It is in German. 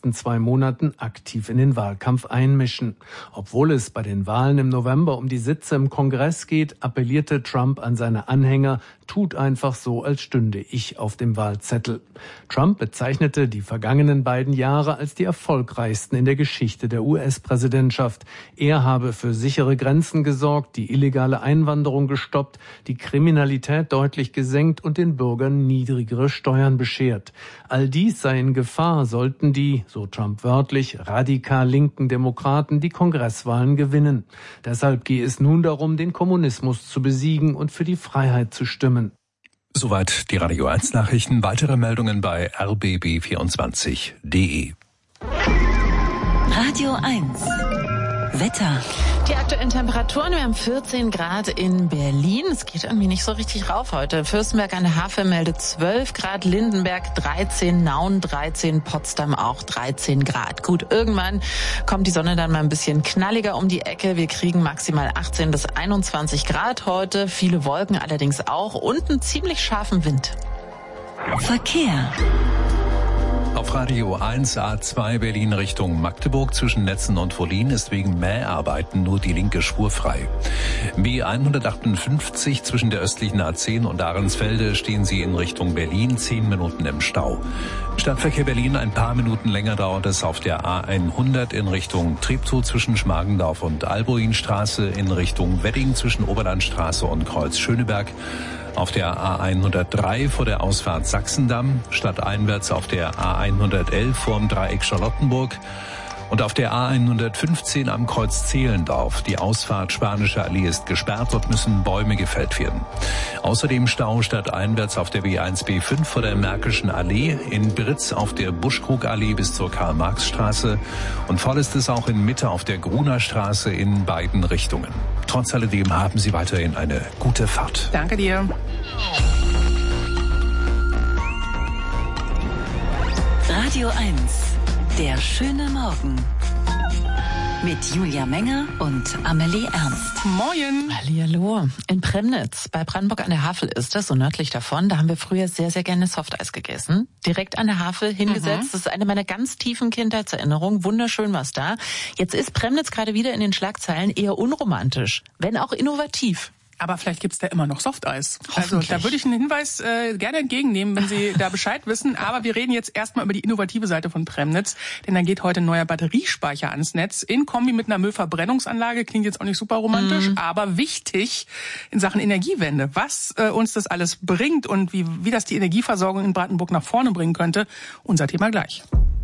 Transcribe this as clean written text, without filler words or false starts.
nächsten 2 Monaten aktiv in den Wahlkampf einmischen. Obwohl es bei den Wahlen im November um die Sitze im Kongress geht, appellierte Trump an seine Anhänger, tut einfach so, als stünde ich auf dem Wahlzettel. Trump bezeichnete die vergangenen beiden Jahre als die erfolgreichsten in der Geschichte der US-Präsidentschaft. Er habe für sichere Grenzen gesorgt, die illegale Einwanderung gestoppt, die Kriminalität deutlich gesenkt und den Bürgern niedrigere Steuern beschert. All dies sei in Gefahr, sollten die, so Trump wörtlich, radikal linken Demokraten die Kongresswahlen gewinnen. Deshalb gehe es nun darum, den Kommunismus zu besiegen und für die Freiheit zu stimmen. Soweit die Radio 1 Nachrichten. Weitere Meldungen bei rbb24.de. Radio 1 Wetter. Die aktuellen Temperaturen, wir haben 14 Grad in Berlin. Es geht irgendwie nicht so richtig rauf heute. Fürstenberg an der Havel meldet 12 Grad, Lindenberg 13, Nauen 13, Potsdam auch 13 Grad. Gut, irgendwann kommt die Sonne dann mal ein bisschen knalliger um die Ecke. Wir kriegen maximal 18 bis 21 Grad heute. Viele Wolken allerdings auch und einen ziemlich scharfen Wind. Verkehr. Auf Radio 1 A2 Berlin Richtung Magdeburg zwischen Netzen und Wollin ist wegen Mäharbeiten nur die linke Spur frei. B158 zwischen der östlichen A10 und Ahrensfelde stehen Sie in Richtung Berlin 10 Minuten im Stau. Stadtverkehr Berlin ein paar Minuten länger dauert es auf der A100 in Richtung Treptow zwischen Schmargendorf und Albuinstraße, in Richtung Wedding zwischen Oberlandstraße und Kreuz Schöneberg. Auf der A103 vor der Ausfahrt Sachsendamm, stadteinwärts auf der A111 vorm Dreieck Charlottenburg und auf der A115 am Kreuz Zehlendorf. Die Ausfahrt Spanische Allee ist gesperrt, dort müssen Bäume gefällt werden. Außerdem Stau stadteinwärts auf der B1B5 vor der Märkischen Allee, in Britz auf der Buschkrugallee bis zur Karl-Marx-Straße und voll ist es auch in Mitte auf der Gruner Straße in beiden Richtungen. Trotz alledem haben Sie weiterhin eine gute Fahrt. Danke dir. Radio 1, der schöne Morgen. Mit Julia Menger und Amelie Ernst. Moin. Hallihallo. In Premnitz, bei Brandenburg an der Havel ist das, so nördlich davon. Da haben wir früher sehr, sehr gerne Softeis gegessen. Direkt an der Havel hingesetzt. Das ist eine meiner ganz tiefen Kindheitserinnerungen. Wunderschön was da. Jetzt ist Premnitz gerade wieder in den Schlagzeilen eher unromantisch, wenn auch innovativ. Aber vielleicht gibt's da immer noch Softeis. Also da würde ich einen Hinweis gerne entgegennehmen, wenn Sie da Bescheid wissen. Aber wir reden jetzt erstmal über die innovative Seite von Premnitz. Denn da geht heute ein neuer Batteriespeicher ans Netz. In Kombi mit einer Müllverbrennungsanlage. Klingt jetzt auch nicht super romantisch, aber wichtig in Sachen Energiewende. Was uns das alles bringt und wie das die Energieversorgung in Brandenburg nach vorne bringen könnte, unser Thema gleich.